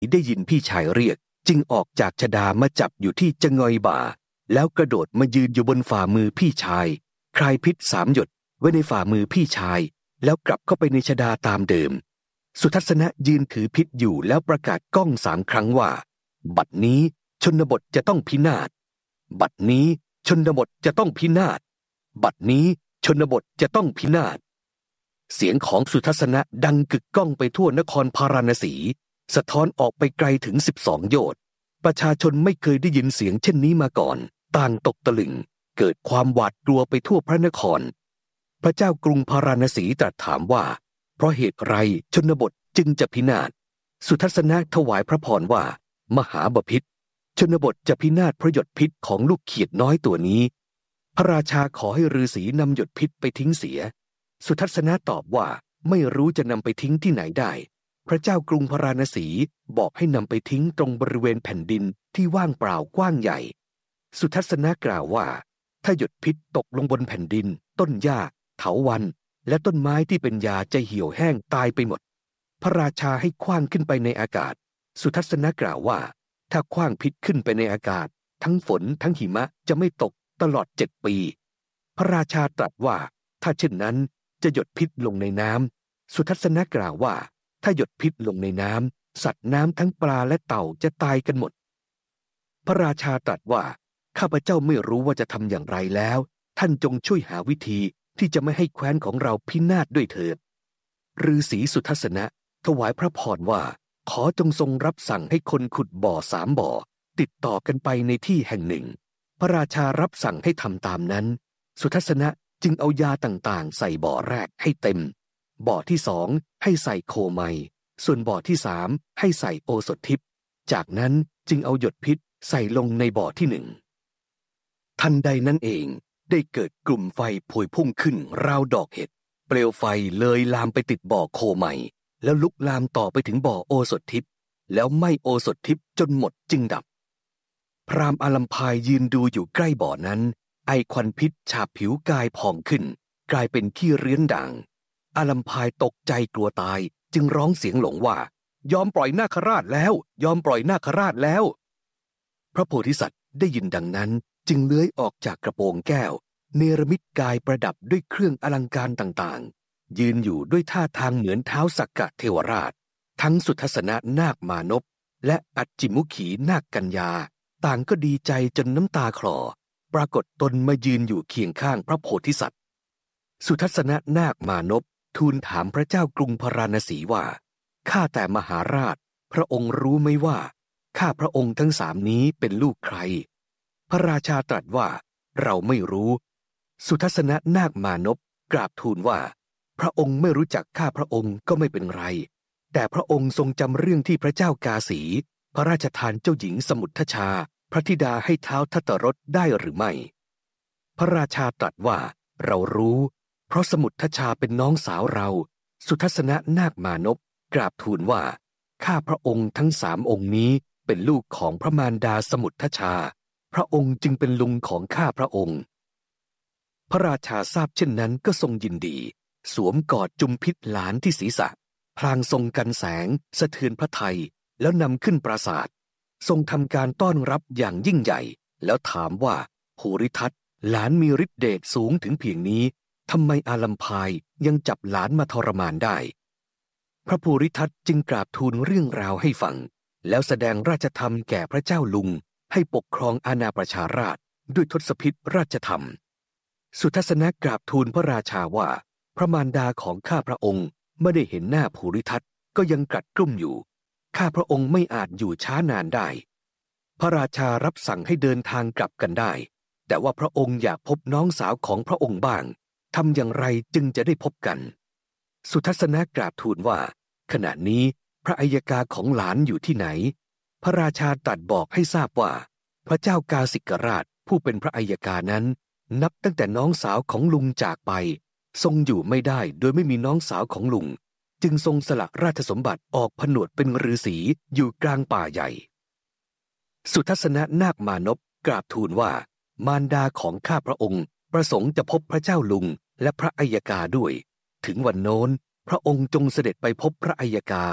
ได้ยินพี่ชายเรียกจึงออกจากชฎามาจับอยู่ที่จะงอยบ่าแล้วกระโดดมายืนอยู่บนฝ่ามือพี่ชายคลายพิษ3 หยดไว้ในฝ่ามือพี่ชายแล้วกลับเข้าไปในชฎาตามเดิมสุทัศนะยืนถือพิษอยู่แล้วประกาศก้อง3 ครั้งว่าบัดนี้ชนบทจะต้องพินาศบัดนี้ชนบทจะต้องพินาศบัดนี้ชนบทจะต้องพินาศเสียงของสุทัศนะดังกึกก้องไปทั่วนครพาราณสีสะท้อนออกไปไกลถึง12 โยชน์ประชาชนไม่เคยได้ยินเสียงเช่นนี้มาก่อนต่างตกตะลึงเกิดความหวาดกลัวไปทั่วพระนครพระเจ้ากรุงพาราณสีตรัสถามว่าเพราะเหตุไรชนบทจึงจะพินาศสุทัศนะถวายพระพรว่ามหาบพิตรชนบทจะพินาศเพราะหยดพิษของลูกเขียดน้อยตัวนี้พระราชาขอให้ฤาษีนำหยดพิษไปทิ้งเสียสุทัศนะตอบว่าไม่รู้จะนำไปทิ้งที่ไหนได้พระเจ้ากรุงพาราณสีบอกให้นำไปทิ้งตรงบริเวณแผ่นดินที่ว่างเปล่ากว้างใหญ่สุทัศนะกล่าวว่าถ้าหยดพิษตกลงบนแผ่นดินต้นหญ้าเถาวัลย์และต้นไม้ที่เป็นยาจะเหี่ยวแห้งตายไปหมดพระราชาให้ขว้างขึ้นไปในอากาศสุทัศนะกล่าวว่าถ้าขว้างพิษขึ้นไปในอากาศทั้งฝนทั้งหิมะจะไม่ตกตลอด7 ปีพระราชาตรัสว่าถ้าเช่นนั้นจะหยดพิษลงในน้ำสุทัศนะกล่าวว่าถ้าหยดพิษลงในน้ำสัตว์น้ำทั้งปลาและเต่าจะตายกันหมดพระราชาตรัสว่าข้าพเจ้าไม่รู้ว่าจะทำอย่างไรแล้วท่านจงช่วยหาวิธีที่จะไม่ให้แคว้นของเราพินาศด้วยเถิดฤาษีสุทัศนะถวายพระพรว่าขอจงทรงรับสั่งให้คนขุดบ่อ3 บ่อติดต่อกันไปในที่แห่งหนึ่งพระราชารับสั่งให้ทำตามนั้นสุทัศนะจึงเอายาต่างๆใส่บ่อแรกให้เต็มบ่อที่2ให้ใส่โคไมส่วนบ่อที่3ให้ใส่โอสถทิพย์จากนั้นจึงเอาหยดพิษใส่ลงในบ่อที่1ทันใดนั้นเองได้เกิดกลุ่มไฟพวยพุ่งขึ้นราวดอกเห็ดเปลวไฟเลยลามไปติดบ่อโคไมแล้วลุกลามต่อไปถึงบ่อโอสถทิพย์แล้วไหม้โอสถทิพย์จนหมดจึงดับพราหมณ์อาลัมพายยืนดูอยู่ใกล้บ่อนั้นไอควันพิษฉาบผิวกายพองขึ้นกลายเป็นขี้เรื้อนด่างอาลัมพายตกใจกลัวตายจึงร้องเสียงหลงว่ายอมปล่อยนาคราชแล้วยอมปล่อยนาคราชแล้วพระโพธิสัตว์ได้ยินดังนั้นจึงเลื้อยออกจากกระโปรงแก้วเนรมิตกายประดับด้วยเครื่องอลังการต่างๆยืนอยู่ด้วยท่าทางเหมือนเท้าสักกะเทวราชทั้งสุทัศนะนาคมานพและอัจจิมุขีนาคกัญญาต่างก็ดีใจจนน้ำตาคลอปรากฏตนมายืนอยู่เคียงข้างพระโพธิสัตว์สุทัศนะนาคมานพทูลถามพระเจ้ากรุงพาราณสีว่าข้าแต่มหาราชพระองค์รู้ไหมว่าข้าพระองค์ทั้ง3นี้เป็นลูกใครพระราชาตรัสว่าเราไม่รู้สุทัศนะนาคมานพกราบทูลว่าพระองค์ไม่รู้จักข้าพระองค์ก็ไม่เป็นไรแต่พระองค์ทรงจำเรื่องที่พระเจ้ากาสีพระราชทานเจ้าหญิงสมุทชาพระธิดาให้เท้าทัตตรสได้หรือไม่พระราชาตรัสว่าเรารู้เพราะสมุทชาเป็นน้องสาวเราสุทัศนะนาคมานพกราบทูลว่าข้าพระองค์ทั้ง3 องค์นี้เป็นลูกของพระมารดาสมุทชาพระองค์จึงเป็นลุงของข้าพระองค์พระราชาทราบเช่นนั้นก็ทรงยินดีสวมกอดจุมพิษหลานที่ศีรษะพลางทรงกันแสงสะเทือนพระทัยแล้วนำขึ้นปราสาททรงทำการต้อนรับอย่างยิ่งใหญ่แล้วถามว่าภูริทัตหลานมีฤทธิเดชสูงถึงเพียงนี้ทำไมอาลัมพายยังจับหลานมาทรมานได้พระภูริทัตจึงกราบทูลเรื่องราวให้ฟังแล้วแสดงราชธรรมแก่พระเจ้าลุงให้ปกครองอาณาประชาราษฎร์ด้วยทศพิธราชธรรมสุทัศนะกราบทูลพระราชาว่าพระมารดาของข้าพระองค์เมื่อได้เห็นหน้าภูริทัตก็ยังกลัดกลุ้มอยู่ข้าพระองค์ไม่อาจอยู่ช้านานได้พระราชารับสั่งให้เดินทางกลับกันได้แต่ว่าพระองค์อยากพบน้องสาวของพระองค์บ้างทำอย่างไรจึงจะได้พบกันสุทัศนะกราบทูลว่าขณะนี้พระอัยการของหลานอยู่ที่ไหนพระราชาตรัสบอกให้ทราบว่าพระเจ้ากาสิกราชผู้เป็นพระอัยการนั้นนับตั้งแต่น้องสาวของลุงจากไปทรงอยู่ไม่ได้โดยไม่มีน้องสาวของลุงจึงทรงสละราชสมบัติออกผนวดเป็นฤาษีอยู่กลางป่าใหญ่สุทัศนะนาคมานพกราบทูลว่ามารดาของข้าพระองค์ประสงค์จะพบพระเจ้าลุงและพระอัยการด้วยถึงวันโน้นพระองค์จงเสด็จไปพบพระอัยการ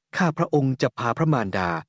ข้าพระองค์จะพาพระมารดา